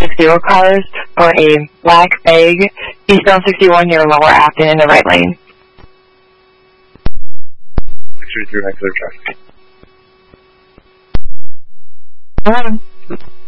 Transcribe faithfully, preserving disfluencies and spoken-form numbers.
six zero cars or a black bag, eastbound sixty-one near Lower Afton in the right lane. six three three, clear traffic. Um.